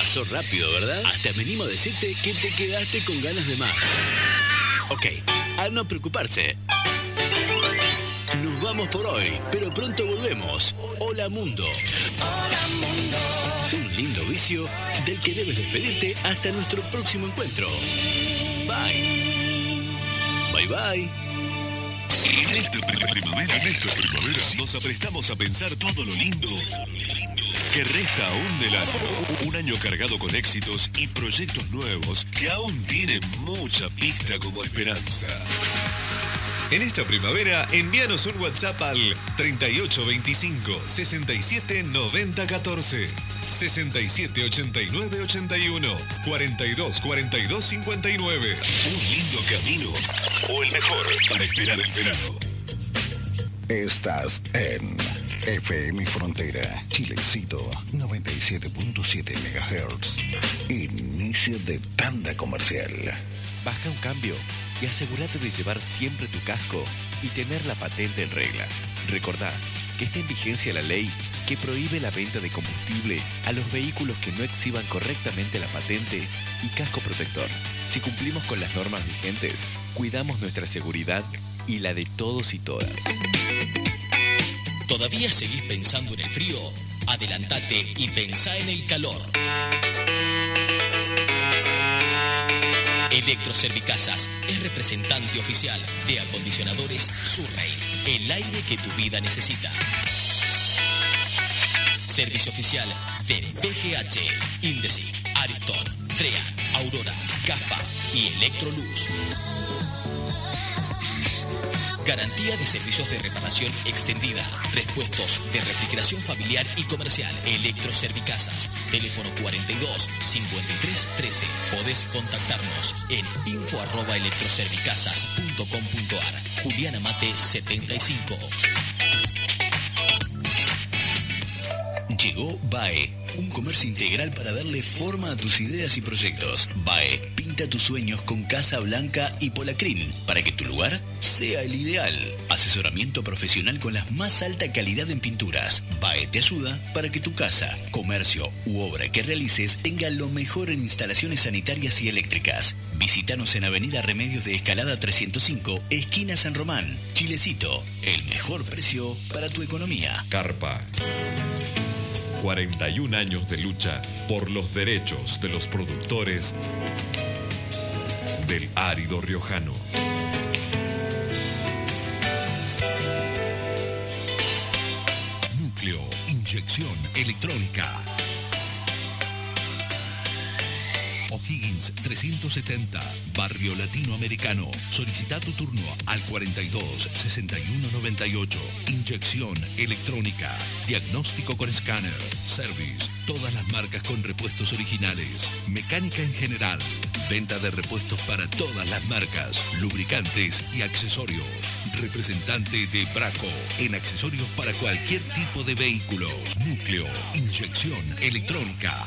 pasó rápido, ¿verdad? Hasta me animo a decirte que te quedaste con ganas de más. Ok, a no preocuparse. Nos vamos por hoy, pero pronto volvemos. Hola Mundo. Hola Mundo. Un lindo vicio del que debes despedirte hasta nuestro próximo encuentro. Bye. Bye bye. En esta primavera nos aprestamos a pensar todo lo lindo que resta aún del año. Un año cargado con éxitos y proyectos nuevos que aún tienen mucha pista como esperanza. En esta primavera, envíanos un WhatsApp al 3825 67 90 14, 67 89 81, 42 42 59. Un lindo camino o el mejor para esperar el verano. Estás en FM Frontera, Chilecito 97.7 MHz. Inicio de tanda comercial. Baja un cambio y asegúrate de llevar siempre tu casco y tener la patente en regla. Recordá que está en vigencia la ley que prohíbe la venta de combustible a los vehículos que no exhiban correctamente la patente y casco protector. Si cumplimos con las normas vigentes, cuidamos nuestra seguridad y la de todos y todas. ¿Todavía seguís pensando en el frío? Adelantate y pensá en el calor. Electroservicasas es representante oficial de acondicionadores Surrey, el aire que tu vida necesita. Servicio oficial de PGH, Indesit, Ariston, Trea, Aurora, Gaspa y Electroluz. Garantía de servicios de reparación extendida. Repuestos de refrigeración familiar y comercial. Electroservicasas. Teléfono 42 53 13. Podés contactarnos en info@electroservicasas.com.ar. Juliana Mate 75. Llegó BAE, un comercio integral para darle forma a tus ideas y proyectos. BAE, pinta tus sueños con Casa Blanca y Polacrin para que tu lugar sea el ideal. Asesoramiento profesional con la más alta calidad en pinturas. BAE te ayuda para que tu casa, comercio u obra que realices tenga lo mejor en instalaciones sanitarias y eléctricas. Visítanos en Avenida Remedios de Escalada 305, esquina San Román. Chilecito, el mejor precio para tu economía. Carpa. 41 años de lucha por los derechos de los productores del árido riojano. Núcleo, inyección electrónica. O'Higgins 370, Barrio Latinoamericano. Solicita tu turno al 42 61 98. Inyección electrónica. Diagnóstico con escáner. Service. Todas las marcas con repuestos originales. Mecánica en general. Venta de repuestos para todas las marcas. Lubricantes y accesorios. Representante de Braco en accesorios para cualquier tipo de vehículos. Núcleo. Inyección electrónica.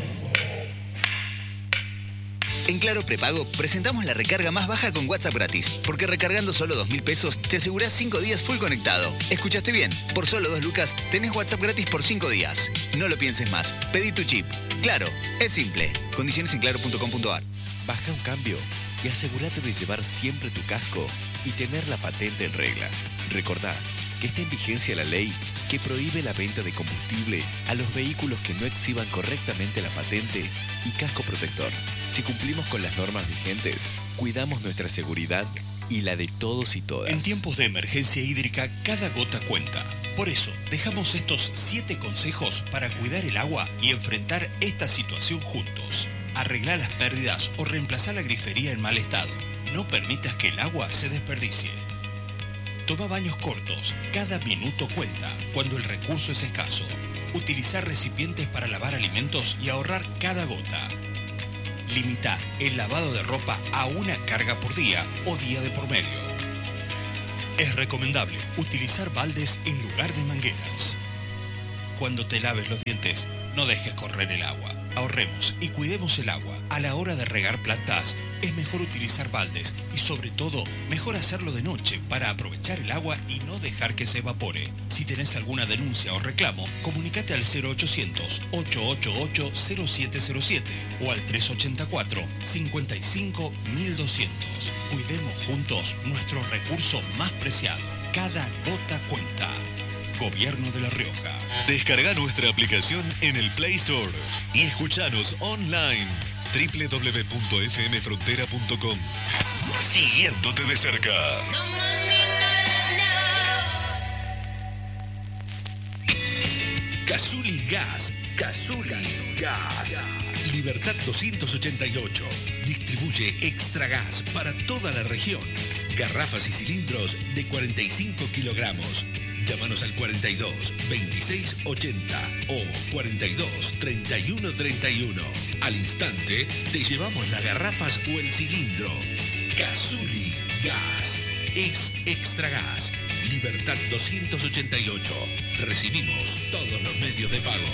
En Claro Prepago presentamos la recarga más baja con WhatsApp gratis, porque recargando solo 2.000 pesos te asegurás 5 días full conectado. ¿Escuchaste bien? Por solo 2 lucas tenés WhatsApp gratis por 5 días. No lo pienses más. Pedí tu chip. Claro, es simple. Condiciones en claro.com.ar. Baja un cambio y asegúrate de llevar siempre tu casco y tener la patente en regla. Recordá que está en vigencia la ley que prohíbe la venta de combustible a los vehículos que no exhiban correctamente la patente y casco protector. Si cumplimos con las normas vigentes, cuidamos nuestra seguridad y la de todos y todas. En tiempos de emergencia hídrica, cada gota cuenta. Por eso, dejamos estos 7 consejos para cuidar el agua y enfrentar esta situación juntos. Arregla las pérdidas o reemplazar la grifería en mal estado. No permitas que el agua se desperdicie. Toma baños cortos, cada minuto cuenta cuando el recurso es escaso. Utilizar recipientes para lavar alimentos y ahorrar cada gota. Limita el lavado de ropa a una carga por día o día de por medio. Es recomendable utilizar baldes en lugar de mangueras. Cuando te laves los dientes, no dejes correr el agua. Ahorremos y cuidemos el agua. A la hora de regar plantas, es mejor utilizar baldes y sobre todo, mejor hacerlo de noche para aprovechar el agua y no dejar que se evapore. Si tenés alguna denuncia o reclamo, comunícate al 0800-888-0707 o al 384-55-1200. Cuidemos juntos nuestro recurso más preciado. Cada gota cuenta. Gobierno de La Rioja. Descarga nuestra aplicación en el Play Store y escuchanos online www.fmfrontera.com. Siguiéndote de cerca. Cazuli Gas. Cazuli Gas. Libertad 288. Distribuye extra gas para toda la región. Garrafas y cilindros de 45 kilogramos. Llámanos al 42 26 80 o 42 31 31. Al instante te llevamos las garrafas o el cilindro. Cazuli Gas. Es extra gas. Libertad 288. Recibimos todos los medios de pago.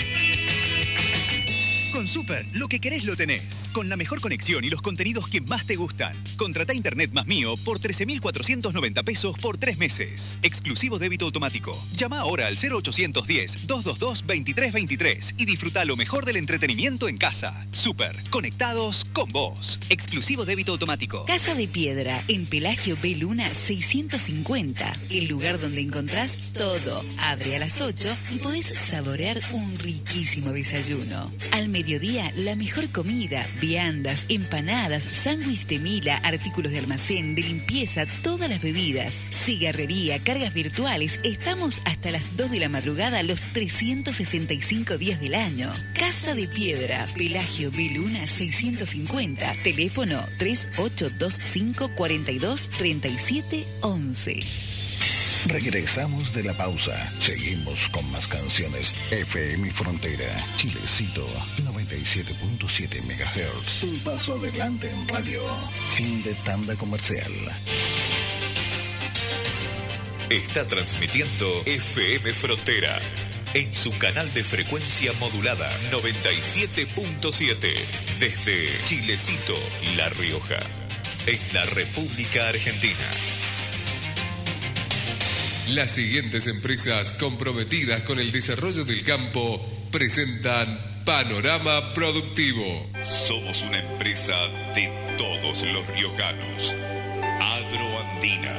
Con Super, lo que querés lo tenés. Con la mejor conexión y los contenidos que más te gustan. Contratá Internet más mío por 13.490 pesos por 3 meses. Exclusivo débito automático. Llama ahora al 0810-222-2323 y disfruta lo mejor del entretenimiento en casa. Super, conectados con vos. Exclusivo débito automático. Casa de Piedra, en Pelagio B. Luna 650. El lugar donde encontrás todo. Abre a las 8 y podés saborear un riquísimo desayuno. Al mediodía, la mejor comida, viandas, empanadas, sándwich de mila, artículos de almacén, de limpieza, todas las bebidas, cigarrería, cargas virtuales. Estamos hasta las 2 de la madrugada los 365 días del año. Casa de Piedra, Pelagio B. Luna 650. Teléfono 3825 42 37 11. Regresamos de la pausa. Seguimos con más canciones. FM Frontera, Chilecito, 97.7 MHz. Un paso adelante en radio. Fin de tanda comercial. Está transmitiendo FM Frontera en su canal de frecuencia modulada 97.7 desde Chilecito, La Rioja, en la República Argentina. Las siguientes empresas comprometidas con el desarrollo del campo presentan Panorama Productivo. Somos una empresa de todos los riojanos. Agroandina.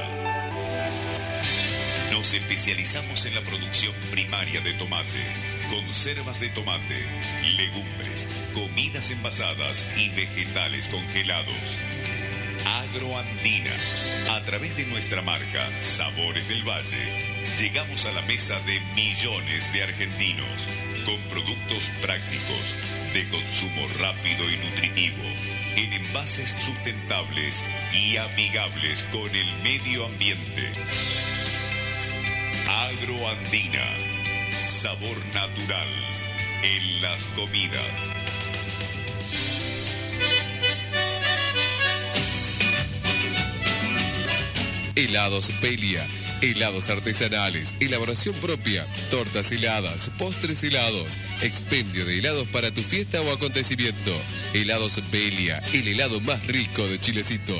Nos especializamos en la producción primaria de tomate, conservas de tomate, legumbres, comidas envasadas y vegetales congelados. Agroandina. A través de nuestra marca Sabores del Valle, llegamos a la mesa de millones de argentinos con productos prácticos, de consumo rápido y nutritivo, en envases sustentables y amigables con el medio ambiente. Agroandina. Sabor natural en las comidas. Helados Belia, helados artesanales, elaboración propia, tortas heladas, postres helados, expendio de helados para tu fiesta o acontecimiento. Helados Belia, el helado más rico de Chilecito.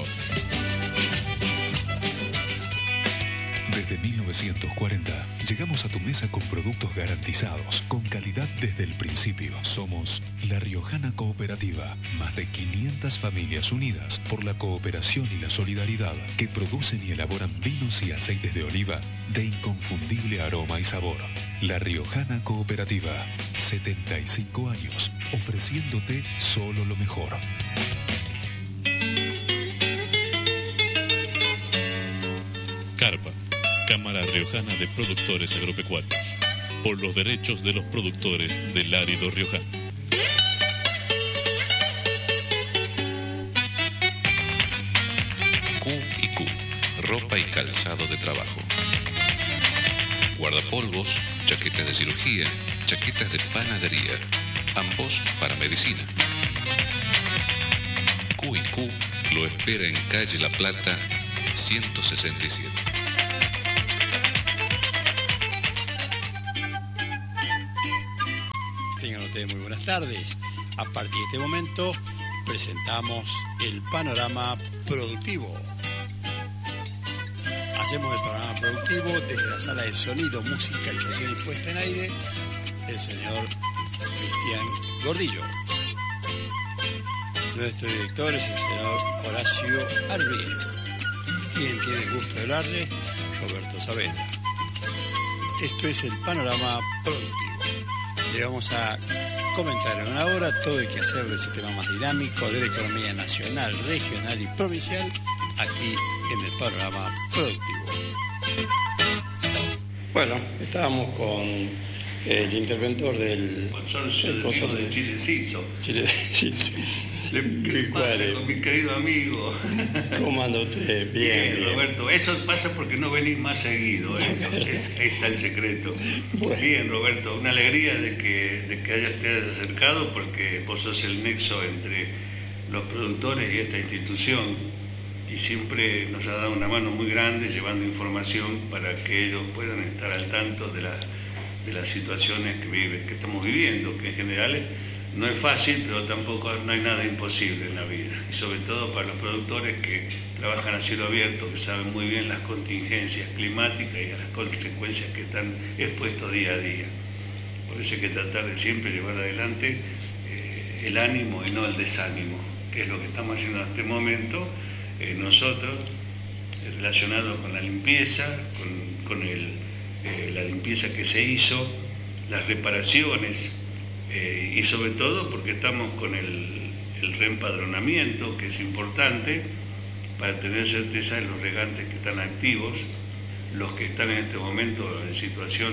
Desde 1940 llegamos a tu mesa con productos garantizados, con calidad desde el principio. Somos La Riojana Cooperativa, más de 500 familias unidas por la cooperación y la solidaridad, que producen y elaboran vinos y aceites de oliva de inconfundible aroma y sabor. La Riojana Cooperativa, 75 años, ofreciéndote solo lo mejor. Carpa, Cámara Riojana de Productores Agropecuarios, por los derechos de los productores del árido riojano. Q&Q, ropa y calzado de trabajo. Guardapolvos, chaquetas de cirugía, chaquetas de panadería, ambos para medicina. Q&Q lo espera en calle La Plata, 167. tengan ustedes muy buenas tardes. A partir de este momento presentamos el panorama productivo. Hacemos el panorama productivo desde la sala de sonido, musicalización y puesta en aire, el señor Cristian Gordillo. Nuestro director es el señor Horacio Arriero. Quien tiene el gusto de hablarle, Roberto Saavedra. Esto es el panorama productivo. Le vamos a comentar en una hora todo el quehacer del sistema más dinámico de la economía nacional, regional y provincial aquí en el panorama productivo. Bueno, estábamos con el interventor del consorcio de Chile-Siso. Chile-Siso. ¿Qué pasa con mi querido amigo? ¿Cómo anda usted? Bien, Roberto. Eso pasa porque no venís más seguido. Ahí está el secreto. Bueno. Bien, Roberto. Una alegría de que te hayas acercado, porque vos sos el nexo entre los productores y esta institución. Y siempre nos ha dado una mano muy grande llevando información para que ellos puedan estar al tanto de las situaciones que estamos viviendo, que en general no es fácil, pero tampoco no hay nada imposible en la vida. Y sobre todo para los productores que trabajan a cielo abierto, que saben muy bien las contingencias climáticas y las consecuencias que están expuestos día a día. Por eso hay que tratar de siempre llevar adelante el ánimo y no el desánimo, que es lo que estamos haciendo en este momento nosotros, relacionado con la limpieza, con la limpieza que se hizo, las reparaciones, y sobre todo porque estamos con el reempadronamiento, que es importante para tener certeza de los regantes que están activos, los que están en este momento en situación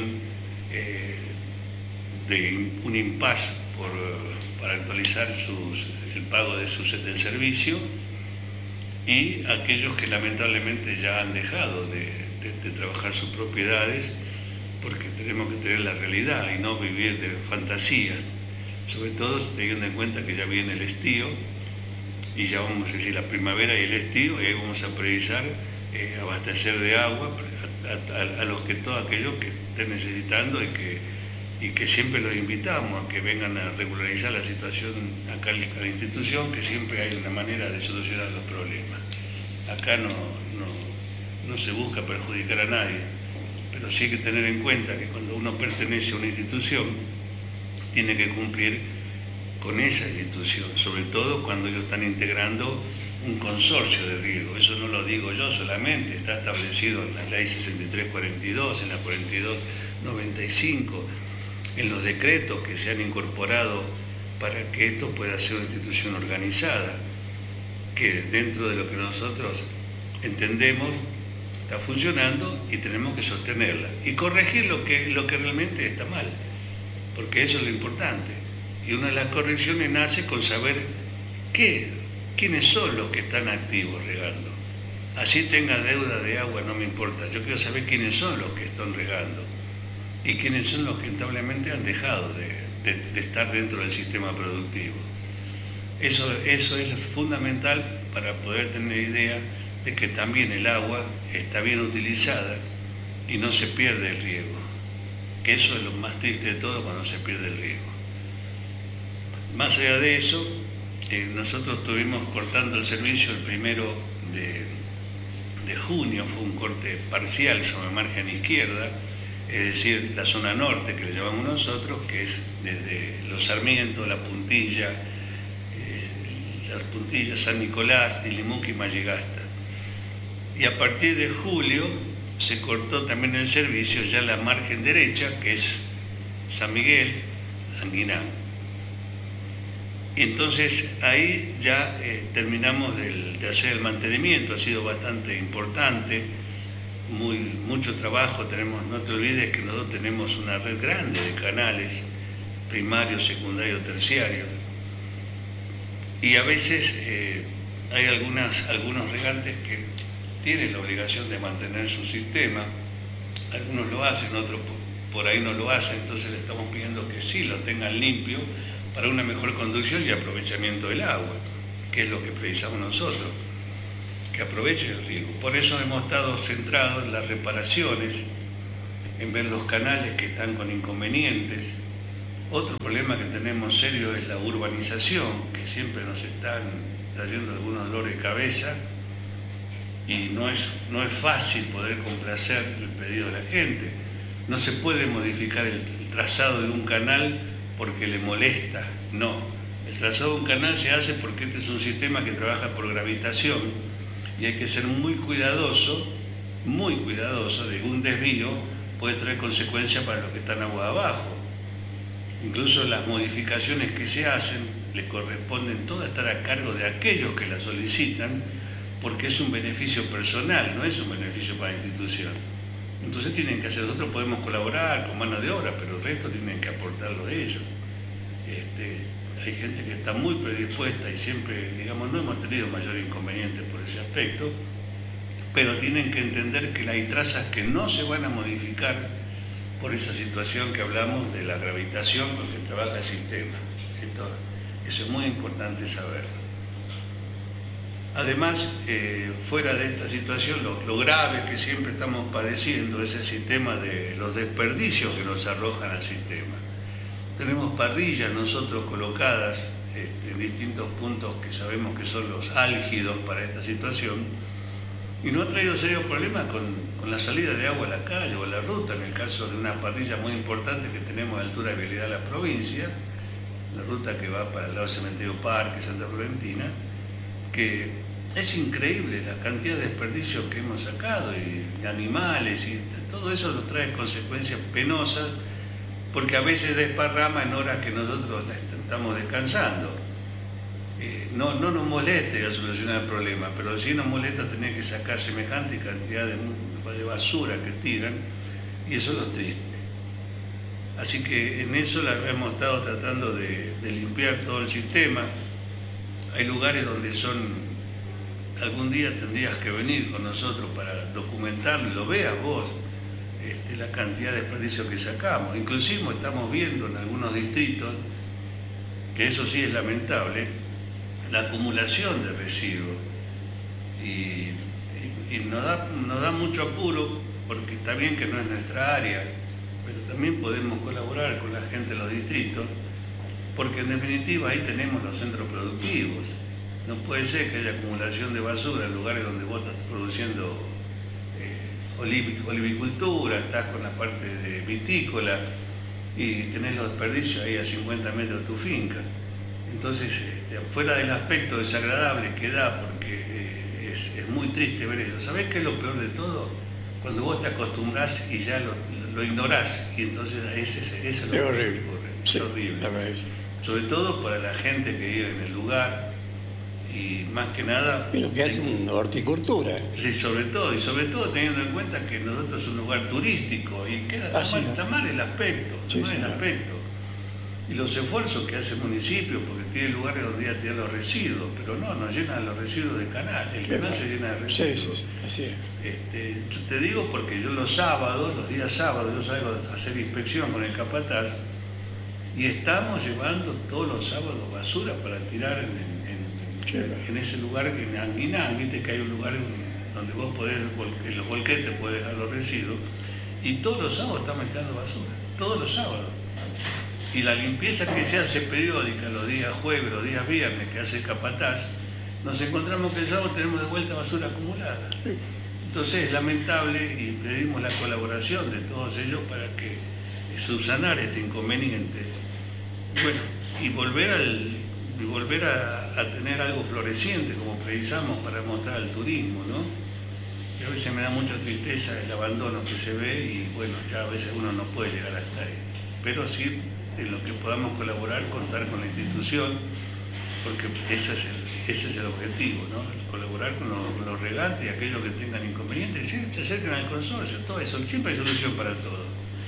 de un impasse para actualizar el pago del servicio, y aquellos que lamentablemente ya han dejado de trabajar sus propiedades, porque tenemos que tener la realidad y no vivir de fantasías, sobre todo teniendo en cuenta que ya viene el estío, y ya vamos a decir la primavera y el estío, y ahí vamos a precisar abastecer de agua a todos aquellos que estén necesitando, y que siempre los invitamos a que vengan a regularizar la situación acá en la institución, que siempre hay una manera de solucionar los problemas. Acá no se busca perjudicar a nadie, pero sí hay que tener en cuenta que cuando uno pertenece a una institución, tiene que cumplir con esa institución, sobre todo cuando ellos están integrando un consorcio de riego. Eso no lo digo yo solamente, está establecido en la ley 6342, en la 4295, en los decretos que se han incorporado para que esto pueda ser una institución organizada, que dentro de lo que nosotros entendemos está funcionando, y tenemos que sostenerla y corregir lo que realmente está mal, porque eso es lo importante. Y una de las correcciones nace con saber quiénes son los que están activos regando. Así tenga deuda de agua, no me importa, yo quiero saber quiénes son los que están regando y quiénes son los que lamentablemente han dejado de estar dentro del sistema productivo. Eso es fundamental para poder tener idea de que también el agua está bien utilizada y no se pierde el riego, que eso es lo más triste de todo, cuando se pierde el riego. Más allá de eso, nosotros estuvimos cortando el servicio el 1 de junio, fue un corte parcial sobre margen izquierda, es decir, la zona norte, que le llamamos nosotros, que es desde Los Sarmientos, las Puntillas, San Nicolás, Tilimuque y Mallegasta. Y a partir de julio se cortó también el servicio ya en la margen derecha, que es San Miguel, Anguiná. Y entonces ahí ya terminamos de hacer el mantenimiento, ha sido bastante importante, mucho trabajo tenemos. No te olvides que nosotros tenemos una red grande de canales, primarios, secundarios, terciarios, y a veces hay algunos regantes que tienen la obligación de mantener su sistema, algunos lo hacen, otros por ahí no lo hacen, entonces le estamos pidiendo que sí lo tengan limpio para una mejor conducción y aprovechamiento del agua, que es lo que precisamos nosotros, que aprovechen el riego. Por eso hemos estado centrados en las reparaciones, en ver los canales que están con inconvenientes, Otro problema que tenemos serio es la urbanización, que siempre nos están trayendo algunos dolores de cabeza y no es fácil poder complacer el pedido de la gente. No se puede modificar el trazado de un canal porque le molesta, no. El trazado de un canal se hace porque este es un sistema que trabaja por gravitación y hay que ser muy cuidadoso de que un desvío puede traer consecuencias para los que están agua abajo. Incluso las modificaciones que se hacen le corresponden todas estar a cargo de aquellos que las solicitan, porque es un beneficio personal, no es un beneficio para la institución. Entonces tienen que hacer, nosotros podemos colaborar con mano de obra, pero el resto tienen que aportarlo ellos. Hay gente que está muy predispuesta y siempre, digamos, no hemos tenido mayor inconveniente por ese aspecto, pero tienen que entender que hay trazas que no se van a modificar por esa situación que hablamos de la gravitación con que trabaja el sistema. Eso es muy importante saberlo. Además, fuera de esta situación, lo grave que siempre estamos padeciendo es el sistema de los desperdicios que nos arrojan al sistema. Tenemos parrillas nosotros colocadas en distintos puntos que sabemos que son los álgidos para esta situación, y no ha traído serios problemas con la salida de agua a la calle o a la ruta, en el caso de una parrilla muy importante que tenemos a altura de vialidad de la provincia, la ruta que va para el lado del Cementerio Parque, Santa Florentina, que es increíble la cantidad de desperdicios que hemos sacado, y animales, y todo eso nos trae consecuencias penosas, porque a veces desparrama en horas que nosotros estamos descansando. No nos molesta ir a solucionar el problema, pero sí nos molesta tener que sacar semejante cantidad de basura que tiran, y eso es lo triste. Así que en eso hemos estado tratando de limpiar todo el sistema. Hay lugares donde algún día tendrías que venir con nosotros para documentarlo y lo veas vos, la cantidad de desperdicios que sacamos. Inclusive estamos viendo en algunos distritos, que eso sí es lamentable, la acumulación de residuos, y nos da mucho apuro, porque está bien que no es nuestra área, pero también podemos colaborar con la gente de los distritos, porque en definitiva ahí tenemos los centros productivos. No puede ser que haya acumulación de basura en lugares donde vos estás produciendo olivicultura, estás con la parte de vitícola y tenés los desperdicios ahí a 50 metros de tu finca. Entonces, fuera del aspecto desagradable que da, porque es muy triste ver eso. ¿Sabés qué es lo peor de todo? Cuando vos te acostumbrás y ya lo ignorás, y entonces eso es lo que horrible. Es horrible. Sobre todo para la gente que vive en el lugar, y más que nada... Pero que hacen horticultura. Sí, sobre todo teniendo en cuenta que nosotros es un lugar turístico, y está mal el aspecto, y los esfuerzos que hace el municipio, porque tiene lugares donde ya tiene los residuos, pero no llenan los residuos del canal, el canal se llena de residuos. Sí, así es. Yo te digo porque yo los días sábados, yo salgo a hacer inspección con el capataz, y estamos llevando todos los sábados basura para tirar en ese lugar, en Anguinán, viste que hay un lugar donde vos podés, en los volquetes podés dejar los residuos, y todos los sábados estamos tirando basura, todos los sábados. Y la limpieza que se hace periódica, los días jueves, los días viernes, que hace el capataz, nos encontramos que el sábado tenemos de vuelta basura acumulada. Entonces es lamentable, y pedimos la colaboración de todos ellos para que subsanar este inconveniente. Bueno, y volver a tener algo floreciente, como precisamos, para mostrar al turismo, ¿no? Que a veces me da mucha tristeza el abandono que se ve, y bueno, ya a veces uno no puede llegar hasta ahí. Pero sí, en lo que podamos colaborar, contar con la institución, porque ese es el objetivo, ¿no? Colaborar con los regantes y aquellos que tengan inconvenientes, se acerquen al consorcio, todo eso, siempre hay solución para todo.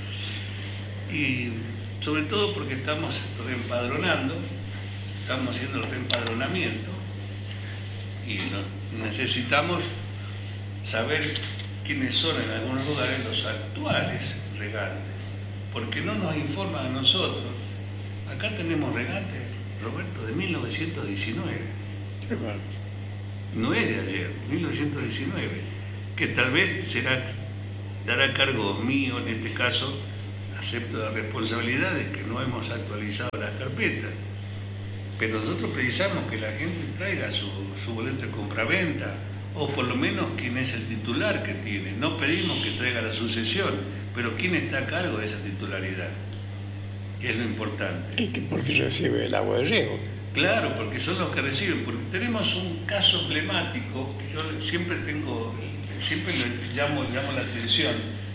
Y sobre todo porque estamos reempadronando, estamos haciendo el reempadronamiento, y necesitamos saber quiénes son en algunos lugares los actuales regantes, porque no nos informan a nosotros. Acá tenemos regantes, Roberto, de 1919. No es de ayer, 1919, que tal vez dará cargo mío en este caso acepto la responsabilidad de que no hemos actualizado las carpetas. Pero nosotros precisamos que la gente traiga su boleto de compraventa, o por lo menos quién es el titular que tiene. No pedimos que traiga la sucesión, pero quién está a cargo de esa titularidad, que es lo importante. Y que porque recibe el agua de riego. Claro, porque son los que reciben. Porque tenemos un caso emblemático que yo siempre le llamo la atención.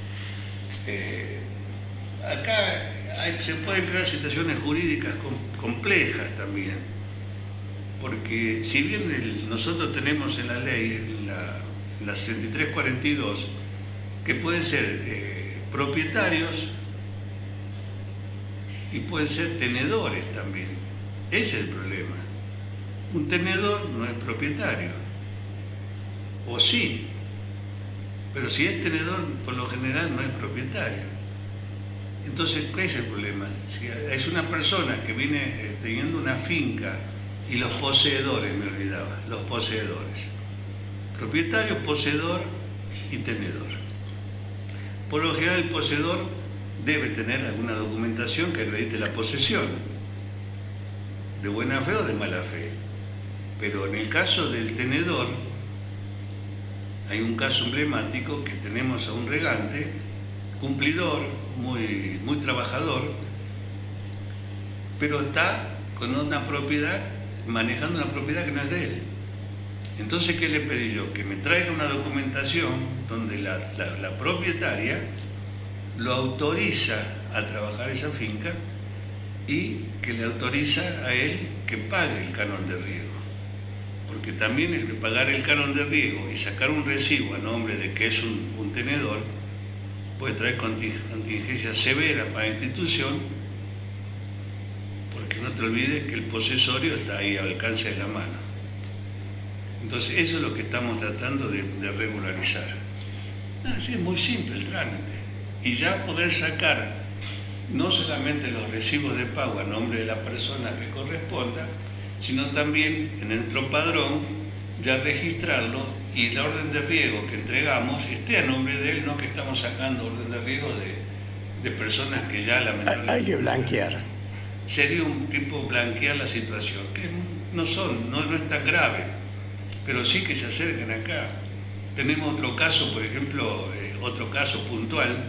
Acá se pueden crear situaciones jurídicas complejas también, porque si bien nosotros tenemos en la ley, en la 6342, que pueden ser propietarios y pueden ser tenedores también. Ese es el problema. Un tenedor no es propietario, o sí, pero si es tenedor, por lo general no es propietario. Entonces, ¿qué es el problema? Si es una persona que viene teniendo una finca y los poseedores, me olvidaba, los poseedores. Propietario, poseedor y tenedor. Por lo general el poseedor debe tener alguna documentación que acredite la posesión, de buena fe o de mala fe. Pero en el caso del tenedor, hay un caso emblemático que tenemos a un regante, cumplidor, muy trabajador, pero está con una propiedad, manejando una propiedad que no es de él. Entonces, ¿qué le pedí yo? Que me traiga una documentación donde la propietaria lo autoriza a trabajar esa finca y que le autoriza a él que pague el canon de riego. Porque también el pagar el canon de riego y sacar un recibo a nombre de que es un tenedor puede traer contingencias severas para la institución, porque no te olvides que el posesorio está ahí al alcance de la mano. Entonces, eso es lo que estamos tratando de regularizar. Así es muy simple el trámite. Y ya poder sacar no solamente los recibos de pago a nombre de la persona que corresponda, sino también en nuestro padrón ya registrarlo y la orden de riego que entregamos esté a nombre de él, no que estamos sacando orden de riego de personas que ya lamentablemente... Hay que blanquear. Sería un tipo blanquear la situación, que no es tan grave, pero sí que se acerquen acá. Tenemos otro caso, por ejemplo, otro caso puntual,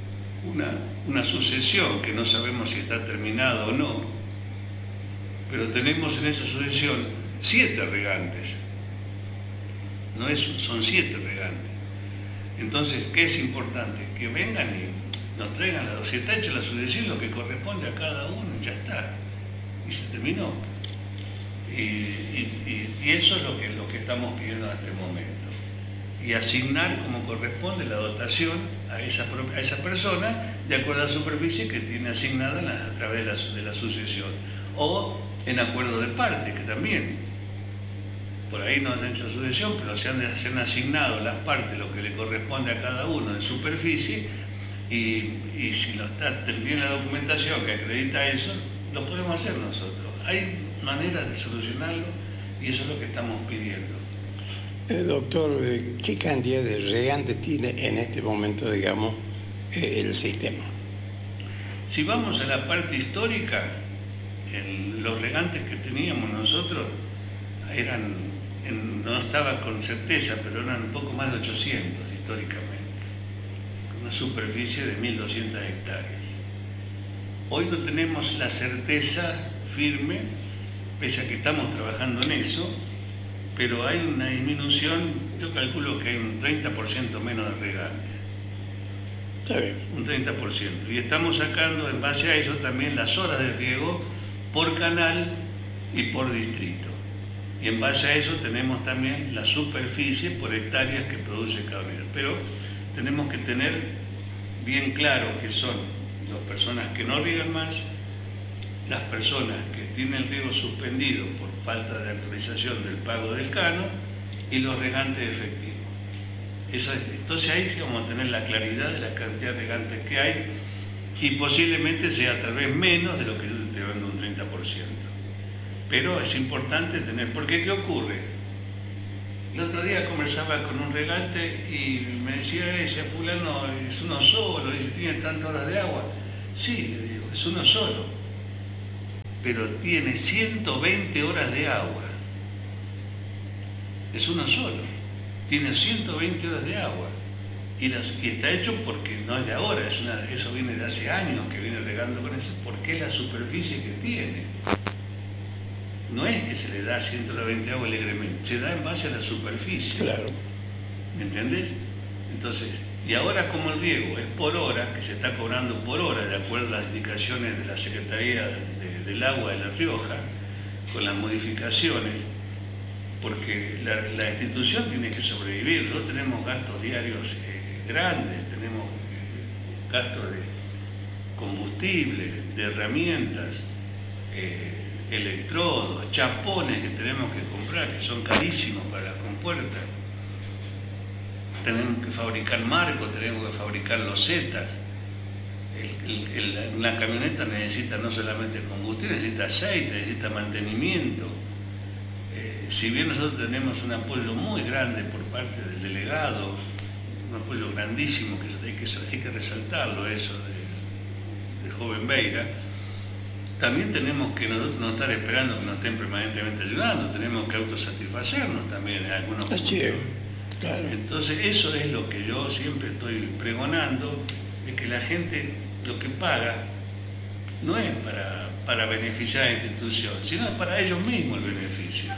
una sucesión que no sabemos si está terminada o no, pero tenemos en esa sucesión 7 regantes. Son 7 regantes. Entonces, ¿qué es importante? Que vengan y nos traigan si está hecha la sucesión, lo que corresponde a cada uno, ya está. Y se terminó. Y eso es lo que estamos pidiendo en este momento. Y asignar como corresponde la dotación a esa persona de acuerdo a la superficie que tiene asignada a través de la sucesión. O en acuerdo de partes, que también. Por ahí no se han hecho sucesión, pero se han asignado las partes, lo que le corresponde a cada uno en superficie, y si no está bien la documentación que acredita eso, lo podemos hacer nosotros. Hay maneras de solucionarlo y eso es lo que estamos pidiendo. Doctor, ¿qué cantidad de regantes tiene en este momento, digamos, el sistema? Si vamos a la parte histórica, los regantes que teníamos nosotros no estaba con certeza, pero eran un poco más de 800 históricamente, con una superficie de 1.200 hectáreas. Hoy no tenemos la certeza firme, pese a que estamos trabajando en eso, pero hay una disminución, yo calculo que hay un 30% menos de regantes. Está bien. Un 30%. Y estamos sacando en base a eso también las horas de riego por canal y por distrito. Y en base a eso tenemos también la superficie por hectáreas que produce cada unidad. Pero tenemos que tener bien claro que son las personas que no riegan más, las personas que tienen el riego suspendido por falta de actualización del pago del canon y los regantes efectivos. Entonces ahí sí vamos a tener la claridad de la cantidad de regantes que hay y posiblemente sea tal vez menos de lo que yo estoy hablando, un 30%. Pero es importante tener, porque ¿qué ocurre? El otro día conversaba con un regante y me decía, ese fulano es uno solo, dice, tiene tantas horas de agua. Sí, le digo, es uno solo, pero tiene 120 horas de agua. Es uno solo, tiene 120 horas de agua. Y está hecho porque no es de ahora, eso viene de hace años que viene regando con eso, porque es la superficie que tiene. No es que se le da 120 agua alegremente, se da en base a la superficie. Claro. ¿Me entendés? Entonces, y ahora como el riego es por hora, que se está cobrando por hora, de acuerdo a las indicaciones de la Secretaría del Agua de La Rioja, con las modificaciones, porque la institución tiene que sobrevivir. Nosotros tenemos gastos diarios grandes, tenemos gastos de combustible, de herramientas, electrodos, chapones que tenemos que comprar, que son carísimos para las compuertas. Tenemos que fabricar marcos, tenemos que fabricar losetas. Una camioneta necesita no solamente combustible, necesita aceite, necesita mantenimiento. Si bien nosotros tenemos un apoyo muy grande por parte del delegado, un apoyo grandísimo, que hay que resaltarlo, eso de Joven Beira, también tenemos que nosotros no estar esperando que nos estén permanentemente ayudando, tenemos que autosatisfacernos también en algunos puntos. Claro. Entonces eso es lo que yo siempre estoy pregonando, de que la gente lo que paga no es para beneficiar a la institución, sino para ellos mismos el beneficio.